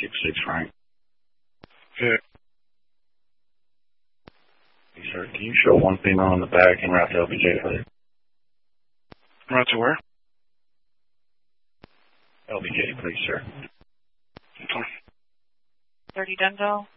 6 Frank. Good. Hey, sir, can you show one female in the back and route to LBJ, please? Route to where? LBJ, please, sir. Okay. 30 Denville.